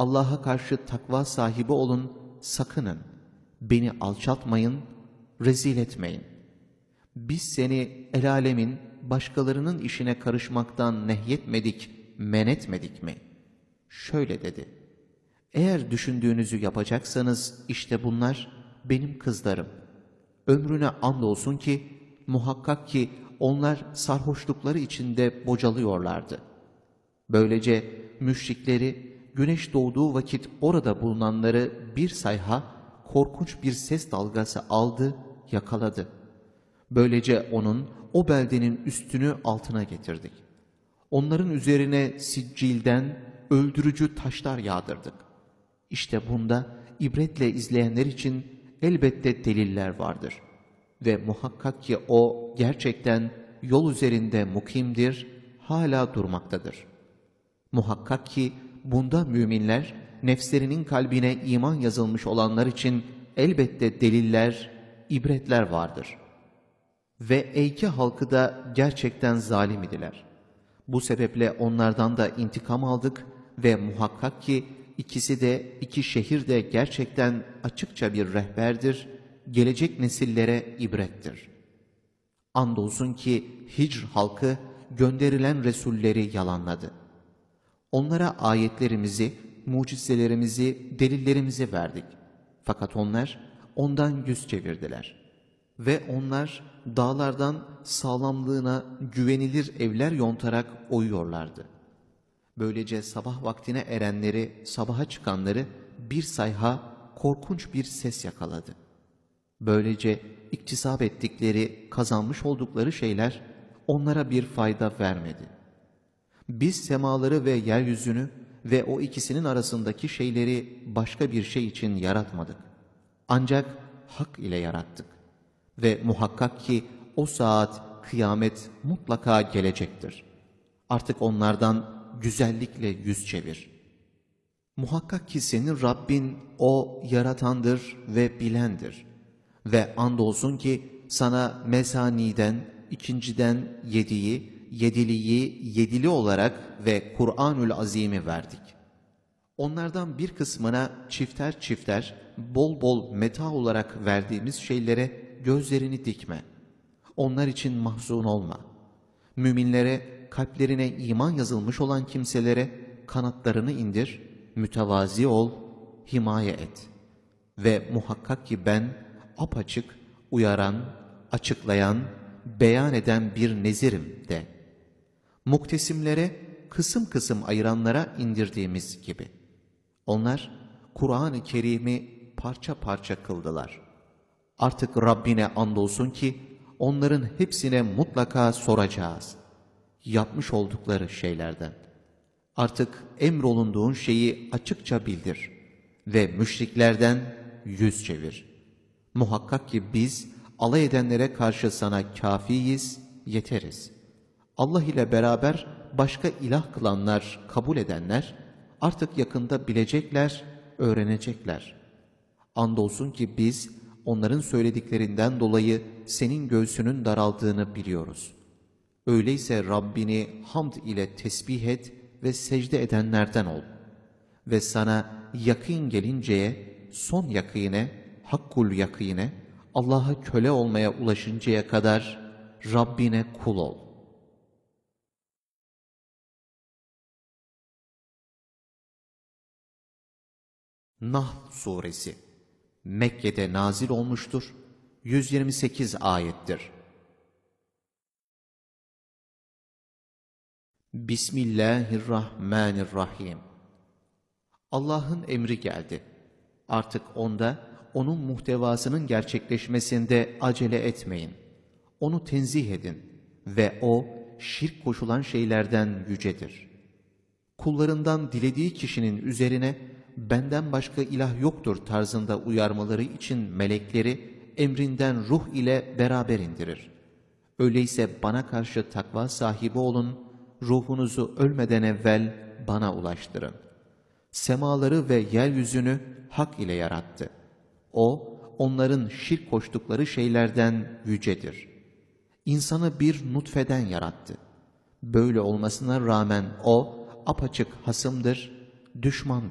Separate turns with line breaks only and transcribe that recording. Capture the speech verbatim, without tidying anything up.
Allah'a karşı takva sahibi olun, sakının. Beni alçaltmayın, rezil etmeyin. Biz seni el alemin, başkalarının işine karışmaktan nehyetmedik, men etmedik mi? Şöyle dedi: eğer düşündüğünüzü yapacaksanız işte bunlar benim kızlarım. Ömrüne andolsun ki muhakkak ki onlar sarhoşlukları içinde bocalıyorlardı. Böylece müşrikleri, güneş doğduğu vakit orada bulunanları bir sayha, korkunç bir ses dalgası aldı, yakaladı. Böylece onun, o beldenin üstünü altına getirdik. Onların üzerine siccilden öldürücü taşlar yağdırdık. İşte bunda ibretle izleyenler için elbette deliller vardır. Ve muhakkak ki o gerçekten yol üzerinde mukimdir, hala durmaktadır. Muhakkak ki bunda müminler, nefslerinin kalbine iman yazılmış olanlar için elbette deliller, ibretler vardır. Ve Eyke halkı da gerçekten zalim idiler. Bu sebeple onlardan da intikam aldık ve muhakkak ki ikisi de, iki şehir de gerçekten açıkça bir rehberdir, gelecek nesillere ibrettir. Andolsun ki Hicr halkı gönderilen Resulleri yalanladı. Onlara ayetlerimizi, mucizelerimizi, delillerimizi verdik. Fakat onlar ondan yüz çevirdiler. Ve onlar dağlardan sağlamlığına güvenilir evler yontarak oyuyorlardı. Böylece sabah vaktine erenleri, sabaha çıkanları bir sayha, korkunç bir ses yakaladı. Böylece iktisap ettikleri, kazanmış oldukları şeyler onlara bir fayda vermedi. Biz semaları ve yeryüzünü ve o ikisinin arasındaki şeyleri başka bir şey için yaratmadık. Ancak hak ile yarattık. Ve muhakkak ki o saat, kıyamet mutlaka gelecektir. Artık onlardan güzellikle yüz çevir. Muhakkak ki senin Rabbin o yaratandır ve bilendir. Ve andolsun ki sana mesaniden, ikinciden yediyi, yediliyi yedili olarak ve Kur'an-ül Azim'i verdik. Onlardan bir kısmına çifter çifter, bol bol meta olarak verdiğimiz şeylere gözlerini dikme. Onlar için mahzun olma. Müminlere, kalplerine iman yazılmış olan kimselere kanatlarını indir, mütevazi ol, himaye et. Ve muhakkak ki ben apaçık, uyaran, açıklayan, beyan eden bir nezirim de. Muktesimlere, kısım kısım ayıranlara indirdiğimiz gibi. Onlar Kur'an-ı Kerim'i parça parça kıldılar. Artık Rabbine andolsun ki onların hepsine mutlaka soracağız. Yapmış oldukları şeylerden. Artık emrolunduğun şeyi açıkça bildir ve müşriklerden yüz çevir. Muhakkak ki biz alay edenlere karşı sana kafiyiz, yeteriz. Allah ile beraber başka ilah kılanlar, kabul edenler artık yakında bilecekler, öğrenecekler. Andolsun ki biz onların söylediklerinden dolayı senin göğsünün daraldığını biliyoruz. Öyleyse Rabbini hamd ile tesbih et ve secde edenlerden ol. Ve sana yakîn gelinceye, son yakîne, hakkul yakîne, Allah'a köle olmaya ulaşıncaya kadar Rabbine kul ol. Nahl Suresi Mekke'de nazil olmuştur, yüz yirmi sekiz ayettir. Bismillahirrahmanirrahim. Allah'ın emri geldi. Artık onda, onun muhtevasının gerçekleşmesinde acele etmeyin. Onu tenzih edin ve o, şirk koşulan şeylerden yücedir. Kullarından dilediği kişinin üzerine, benden başka ilah yoktur tarzında uyarmaları için melekleri emrinden ruh ile beraber indirir. Öyleyse bana karşı takva sahibi olun, ruhunuzu ölmeden evvel bana ulaştırın. Semaları ve yeryüzünü hak ile yarattı. O, onların şirk koştukları şeylerden yücedir. İnsanı bir nutfeden yarattı. Böyle olmasına rağmen o, apaçık hasımdır, düşmandır.